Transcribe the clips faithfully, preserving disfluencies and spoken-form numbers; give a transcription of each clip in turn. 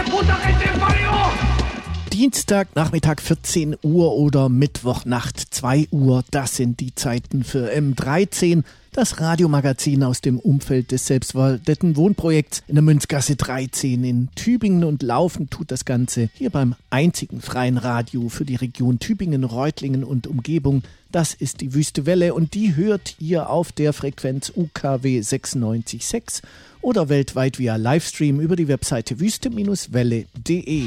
Dienstag Nachmittag vierzehn Uhr oder Mittwochnacht zwei Uhr, das sind die Zeiten für M dreizehn, das Radiomagazin aus dem Umfeld des selbstverwalteten Wohnprojekts in der Münzgasse dreizehn in Tübingen, und laufen tut das Ganze hier beim einzigen freien Radio für die Region Tübingen, Reutlingen und Umgebung. Das ist die Wüste Welle, und die hört ihr auf der Frequenz U K W sechsundneunzig Komma sechs oder weltweit via Livestream über die Webseite wüste Welle punkt de.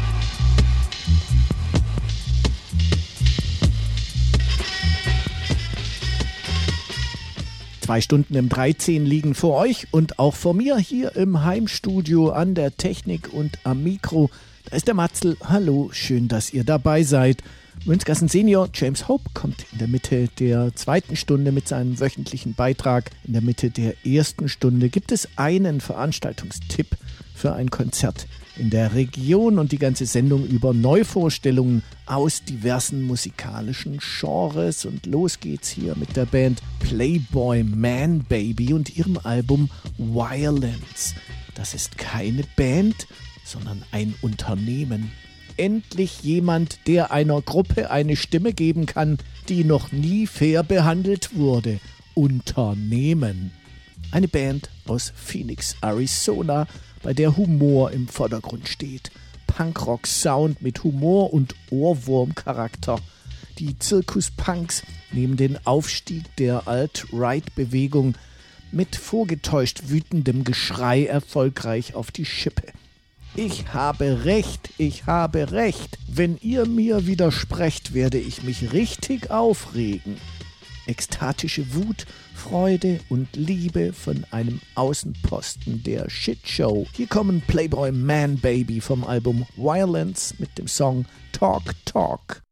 Zwei Stunden im dreizehn liegen vor euch und auch vor mir hier im Heimstudio an der Technik und am Mikro. Da ist der Matzel. Hallo, schön, dass ihr dabei seid. Münzgassen Senior James Hope kommt in der Mitte der zweiten Stunde mit seinem wöchentlichen Beitrag. In der Mitte der ersten Stunde gibt es einen Veranstaltungstipp für ein Konzert in der Region und die ganze Sendung über Neuvorstellungen aus diversen musikalischen Genres. Und los geht's hier mit der Band Playboy Man Baby und ihrem Album Violence. Das ist keine Band, sondern ein Unternehmen. Endlich jemand, der einer Gruppe eine Stimme geben kann, die noch nie fair behandelt wurde. Unternehmen. Eine Band aus Phoenix, Arizona, bei der Humor im Vordergrund steht. Punkrock-Sound mit Humor und Ohrwurm-Charakter. Die Zirkus-Punks nehmen den Aufstieg der Alt-Right-Bewegung mit vorgetäuscht wütendem Geschrei erfolgreich auf die Schippe. Ich habe Recht, ich habe Recht. Wenn ihr mir widersprecht, werde ich mich richtig aufregen. Ekstatische Wut, Freude und Liebe von einem Außenposten der Shitshow. Hier kommen Playboy Man Baby vom Album Violence mit dem Song Talk Talk.